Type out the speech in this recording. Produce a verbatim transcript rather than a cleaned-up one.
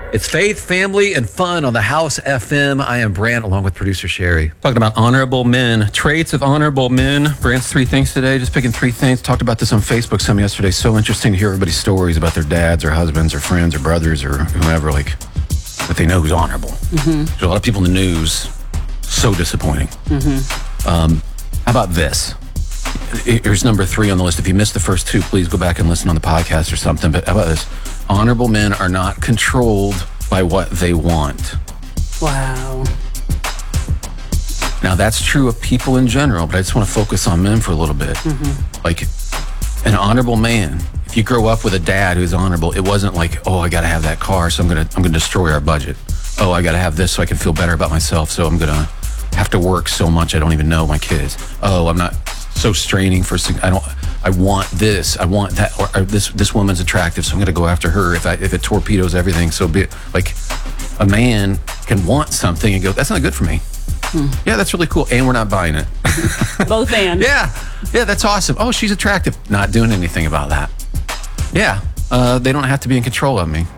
It's faith, family, and fun on the House F M. I am Brant, along with producer Sherry. Talking about honorable men, traits of honorable men. Brant's three things today, just picking three things. Talked about this on Facebook some yesterday. So interesting to hear everybody's stories about their dads or husbands or friends or brothers or whoever, like, that they know who's honorable. Mm-hmm. There's a lot of people in the news. So disappointing. Mm-hmm. Um, how about this? Here's number three on the list. If you missed the first two, please go back and listen on the podcast or something. But how about this? Honorable men are not controlled by what they want. Wow. Now, that's true of people in general, but I just want to focus on men for a little bit. Mm-hmm. Like, an honorable man, if you grow up with a dad who's honorable, it wasn't like, oh, I got to have that car, so I'm going to I'm going to destroy our budget. Oh, I got to have this so I can feel better about myself, so I'm going to have to work so much I don't even know my kids. Oh, I'm not so straining for, I don't, I want this, I want that, or, or this this woman's attractive, so I'm going to go after her. If I, if it torpedoes everything, so be it. Like, a man can want something and go, that's not good for me. Hmm. Yeah, that's really cool, and we're not buying it. Both and. Yeah, yeah, that's awesome. Oh, she's attractive. Not doing anything about that. Yeah, uh, they don't have to be in control of me.